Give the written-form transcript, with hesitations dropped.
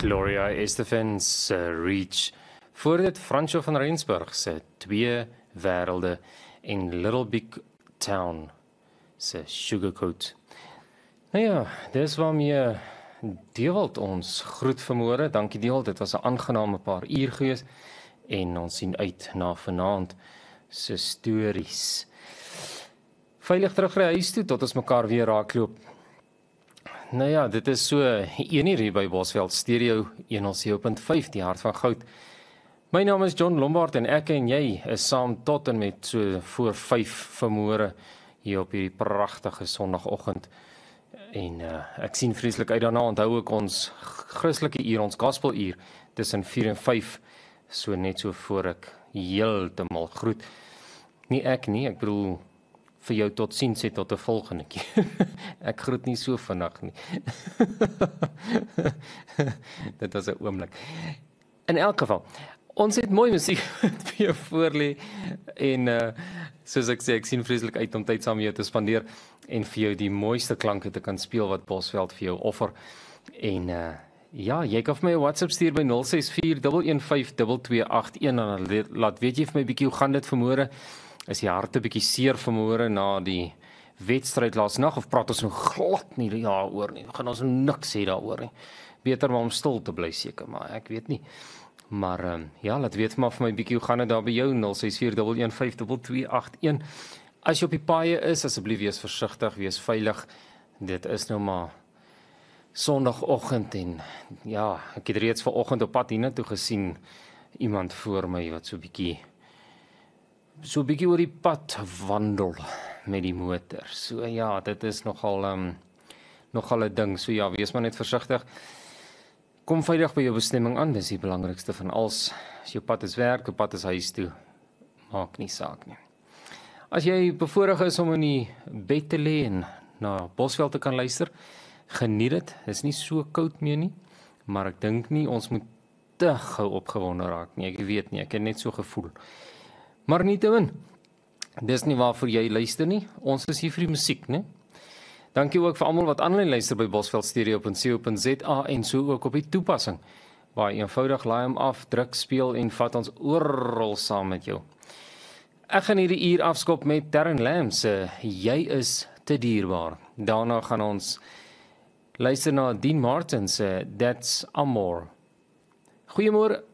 Gloria Estefan se Reach. Voor dit Fransjo van Rensburg se Twee Wêrelde en Little Big Town se Sugarcoat. Nou ja, dis waarmee Dewald ons groet vanmôre. Dankie Dewald, dit was 'n aangename paar uur gewees en ons sien uit na vanaand se stories. Veilig terug by huis toe tot ons mekaar weer raakloop. Nou ja, dit is so 1 uur hier by Bosveld Stereo 107.5, die hart van goud. My naam is John Lombard en ek en jy is saam tot en met so voor 5 vanmôre hier op hierdie pragtige sonnagoggend. En ek sien vreeslik uit daarna, onthou ek ons Christelike uur, ons gospeluur tussen 4 en 5, so net so voor ek heeltemal groet. Nie ek nie, ek bedoel vir jou tot ziens sê tot 'n volgende keer. Ek groet nie so vinnig nie. Dit was 'n oomblik. In elk geval, ons het mooi musiek wat vir jou voorlê en soos ek sê, ek sien vreeslik uit om tyd saam met jou te spandeer en vir jou die mooiste klanke te kan speel wat Bosveld vir jou offer. En ja, jy kan vir my 'n WhatsApp stuur by 0641152281 en dan laat weet jy vir my bietjie hoe gaan dit vanmôre? Is die hart 'n bietjie seer vanmôre na die wedstryd laasnag of praat ons nou glad nie daaroor nie? Gaan ons niks sê daaroor nie. Beter maar om stil te bly seker, maar ek weet nie. Maar ja, laat weet maar vir my bietjie hoe gaan dit daar by jou 0641152281. As jy op die paaie is, asseblief wees versigtig, wees veilig. Dit is nou maar Sondagoggend en ja, ek het reeds vanoggend op pad hiernatoe gesien iemand voor my wat so 'n bietjie oor die pad wandel met die motor. So ja, dit is nogal 'n ding. So ja, wees maar net versigtig. Kom veilig by jou bestemming aan, dis die belangrikste van alles. As jou pad is werk, jou pad is huis toe, maak nie saak nie. As jy bevoorreg is om in die bed te lê en na Bosveld te kan luister, geniet dit. Is nie so koud meer nie, maar ek dink nie ons moet te gou opgewonde raak nie. Ek weet nie, ek het net so gevoel. Maar nietemin, dis nie waarvoor jy luister nie. Ons is hier vir die musiek, né? Dankie ook vir almal wat aanlyn luister by bosveldstereo.co.za en so ook op die toepassing. Baie eenvoudig, laai hom af, druk, speel en vat ons oral saam met jou. Ek gaan hierdie uur afskop met Darren Lam se Jy is te dierbaar. Daarna gaan ons luister na Dean Martin se That's Amor. Goeiemôre.